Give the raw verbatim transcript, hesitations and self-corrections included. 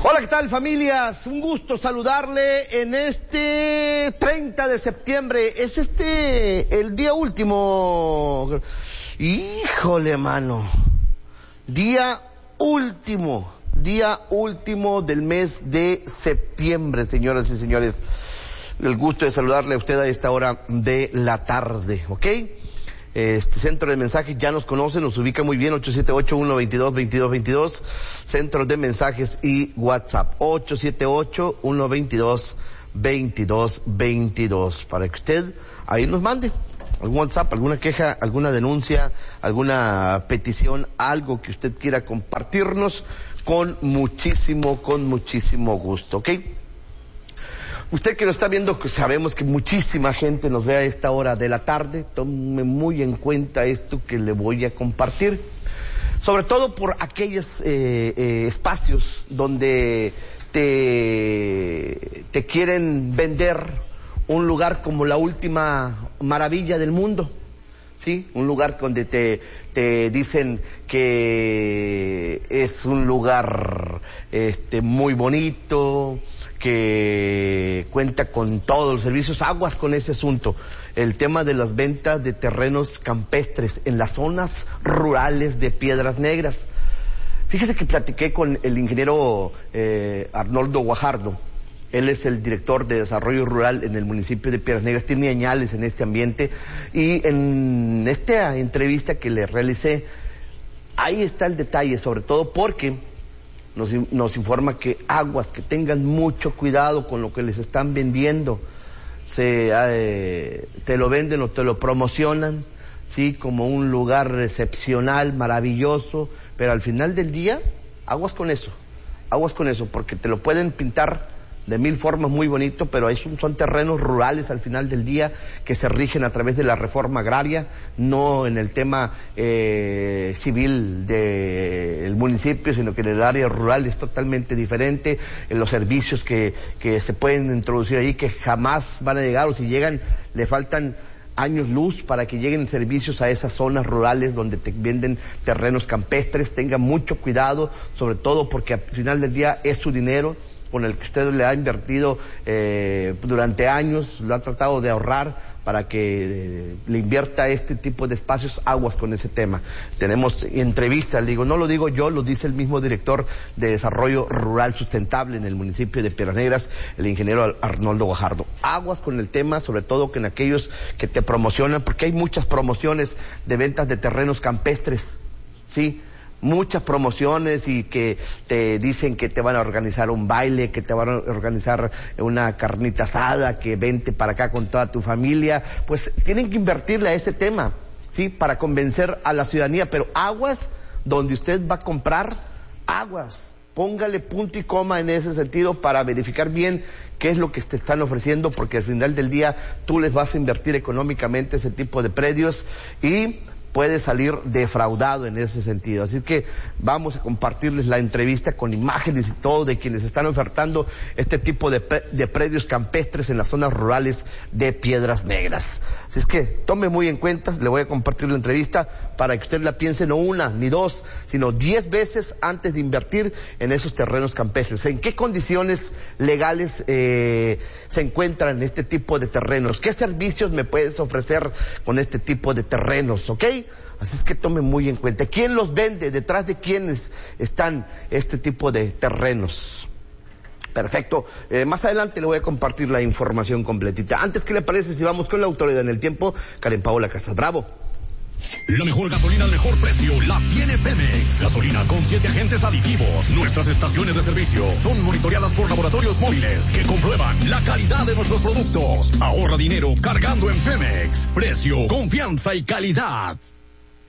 Hola, ¿qué tal, familias? Un gusto saludarle en este treinta de septiembre. Es este el día último. Híjole, mano. Día último. Día último del mes de septiembre, señoras y señores. El gusto de saludarle a usted a esta hora de la tarde, ¿ok? Este centro de mensajes ya nos conoce, nos ubica muy bien, ocho siete ocho, uno dos dos, dos dos dos dos, centro de mensajes y WhatsApp, ocho siete ocho, uno dos dos, dos dos dos dos, para que usted ahí nos mande algún WhatsApp, alguna queja, alguna denuncia, alguna petición, algo que usted quiera compartirnos con muchísimo, con muchísimo gusto, ¿ok? Usted que lo está viendo, sabemos que muchísima gente nos ve a esta hora de la tarde. Tome muy en cuenta esto que le voy a compartir, sobre todo por aquellos eh, eh, espacios donde te, te quieren vender un lugar como la última maravilla del mundo, ¿sí? Un lugar donde te, te dicen que es un lugar este, muy bonito, que cuenta con todos los servicios. Aguas con ese asunto, el tema de las ventas de terrenos campestres en las zonas rurales de Piedras Negras. Fíjese que platiqué con el ingeniero eh, Arnoldo Guajardo. Él es el director de desarrollo rural en el municipio de Piedras Negras, tiene añales en este ambiente, y en esta entrevista que le realicé, ahí está el detalle, sobre todo porque Nos, nos informa que aguas, que tengan mucho cuidado con lo que les están vendiendo. Se, eh, te lo venden o te lo promocionan, sí, como un lugar excepcional, maravilloso, pero al final del día, aguas con eso, aguas con eso, porque te lo pueden pintar de mil formas muy bonito, pero son, son terrenos rurales al final del día que se rigen a través de la reforma agraria, no en el tema eh, civil del municipio, sino que en el área rural es totalmente diferente. En los servicios que, que se pueden introducir ahí, que jamás van a llegar, o si llegan, le faltan años luz para que lleguen servicios a esas zonas rurales donde te venden terrenos campestres. Tenga mucho cuidado, sobre todo porque al final del día es su dinero con el que usted le ha invertido eh, durante años, lo ha tratado de ahorrar para que eh, le invierta este tipo de espacios. Aguas con ese tema. Tenemos entrevistas, digo, no lo digo yo, lo dice el mismo director de Desarrollo Rural Sustentable en el municipio de Piedras Negras, el ingeniero Arnoldo Guajardo. Aguas con el tema, sobre todo que en aquellos que te promocionan, porque hay muchas promociones de ventas de terrenos campestres, ¿sí? Muchas promociones, y que te dicen que te van a organizar un baile, que te van a organizar una carnita asada, que vente para acá con toda tu familia. Pues tienen que invertirle a ese tema, ¿sí? Para convencer a la ciudadanía, pero aguas donde usted va a comprar, aguas. Póngale punto y coma en ese sentido para verificar bien qué es lo que te están ofreciendo, porque al final del día tú les vas a invertir económicamente ese tipo de predios y puede salir defraudado en ese sentido. Así que vamos a compartirles la entrevista con imágenes y todo de quienes están ofertando este tipo de, pre de predios campestres en las zonas rurales de Piedras Negras. Así es que tome muy en cuenta, le voy a compartir la entrevista para que usted la piense no una ni dos, sino diez veces antes de invertir en esos terrenos campestres. ¿En qué condiciones legales eh, se encuentran este tipo de terrenos? ¿Qué servicios me puedes ofrecer con este tipo de terrenos? ¿Ok? Así es que tome muy en cuenta. ¿Quién los vende? ¿Detrás de quiénes están este tipo de terrenos? Perfecto. Eh, más adelante le voy a compartir la información completita. Antes, ¿qué le parece si vamos con la autoridad en el tiempo? Karen Paola Casas Bravo. La mejor gasolina al mejor precio la tiene Pemex. Gasolina con siete agentes aditivos. Nuestras estaciones de servicio son monitoreadas por laboratorios móviles que comprueban la calidad de nuestros productos. Ahorra dinero cargando en Pemex. Precio, confianza y calidad.